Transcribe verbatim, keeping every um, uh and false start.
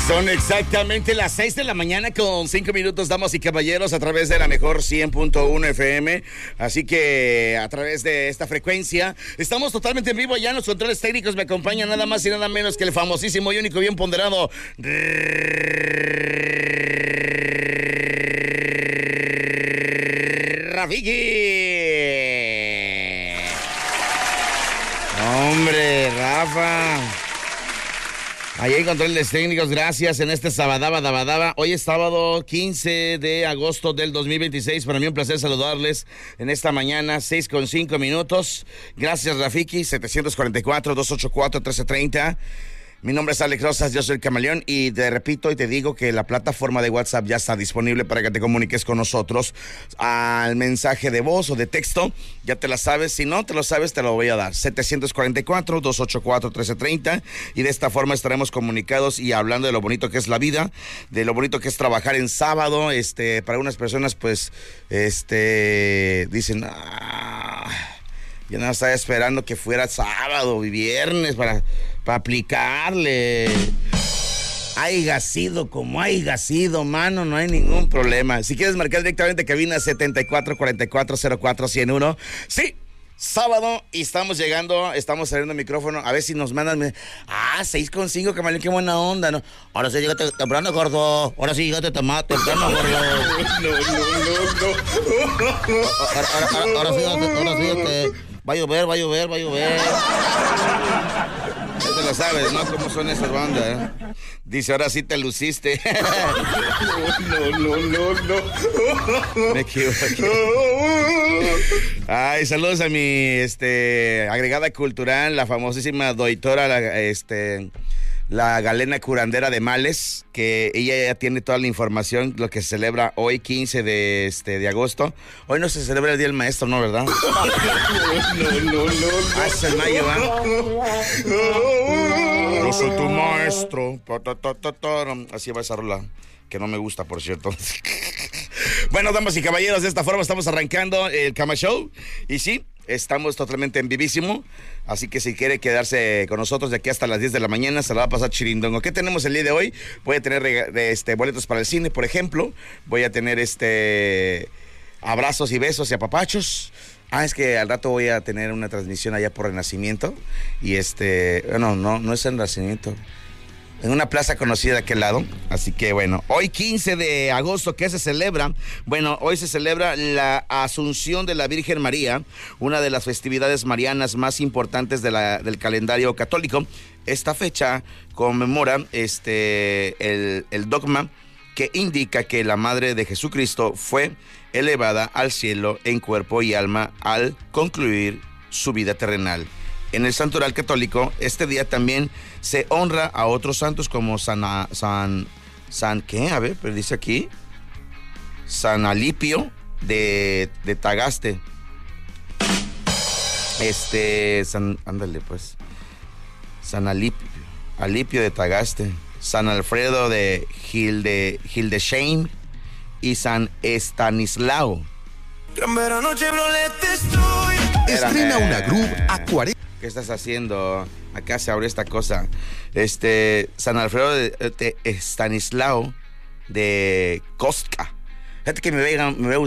Son exactamente las seis de la mañana con cinco minutos, damas y caballeros, a través de la mejor cien punto uno F M. Así que a través de esta frecuencia estamos totalmente en vivo. Allá en los controles técnicos me acompaña nada más y nada menos que el famosísimo y único bien ponderado Rafiki. Hombre, Rafa. Ahí hay controles técnicos, gracias en este sabadaba, dabadaba. Hoy es sábado quince de agosto del dos mil veintiséis. Para mí un placer saludarles en esta mañana, seis con cinco minutos. Gracias, Rafiki, setecientos cuarenta y cuatro, doscientos ochenta y cuatro, trece treinta. Mi nombre es Alex Rosas, yo soy el Camaleón y te repito y te digo que la plataforma de WhatsApp ya está disponible para que te comuniques con nosotros al mensaje de voz o de texto. Ya te la sabes, si no te lo sabes te lo voy a dar. setecientos cuarenta y cuatro, doscientos ochenta y cuatro, trece treinta y de esta forma estaremos comunicados y hablando de lo bonito que es la vida, de lo bonito que es trabajar en sábado. Este, para unas personas pues este dicen, ah, yo no estaba esperando que fuera sábado y viernes para, para aplicarle. Haiga sido como haiga sido, mano, no hay ningún problema. Si quieres marcar directamente, cabina setenta y cuatro, cuarenta y cuatro, cero cuatro, ciento uno. Sí, sábado y estamos llegando, estamos saliendo el micrófono. A ver si nos mandan. Ah, seis con cinco, Camaleón, qué buena onda, ¿no? Ahora sí, llegate temprano, gordo. Ahora sí, llegate temprano, gordo. No, no, no, no. Ahora, ahora, ahora, ahora sí, ahora sí, este. Va a llover, va a llover, va a llover. Ya te lo sabes, ¿no? ¿Cómo son esas bandas? ¿Eh? Dice, ahora sí te luciste. No, no, no, no. Me equivoqué. Ay, saludos a mi este, agregada cultural, la famosísima doctora, la, este... la Galena Curandera de Males, que ella ya tiene toda la información, lo que se celebra hoy, quince de, este, de agosto. Hoy no se celebra el Día del Maestro, ¿no, verdad? No, no, no, no. Ah, es el mayo, ¿va? Yo soy tu maestro. Así va esa rola, que no me gusta, por cierto. Bueno, damas y caballeros, de esta forma estamos arrancando el Cama Show. Y sí, estamos totalmente en vivísimo, así que si quiere quedarse con nosotros de aquí hasta las diez de la mañana, se la va a pasar chirindongo. ¿Qué tenemos el día de hoy? Voy a tener este, boletos para el cine, por ejemplo. Voy a tener este abrazos y besos y apapachos. Ah, es que al rato voy a tener una transmisión allá por Renacimiento. Y este, bueno, no, no es el Renacimiento. En una plaza conocida de aquel lado. Así que bueno, hoy quince de agosto, ¿qué se celebra? Bueno, hoy se celebra la Asunción de la Virgen María, una de las festividades marianas más importantes de la, del calendario católico. Esta fecha conmemora este, el, el dogma que indica que la Madre de Jesucristo fue elevada al cielo en cuerpo y alma al concluir su vida terrenal. En el santoral católico, este día también se honra a otros santos como San, San, San, ¿qué? A ver, pero dice aquí, San Alipio de, de Tagaste. Este, San, ándale pues, San Alipio, Alipio de Tagaste, San Alfredo de Hilde, Hildesheim y San Estanislao. Estrena una groove a cuarenta. ¿Qué estás haciendo? Acá se abre esta cosa. Este, San Alfredo de, de Estanislao de Kostka. Fíjate que me ve, me ve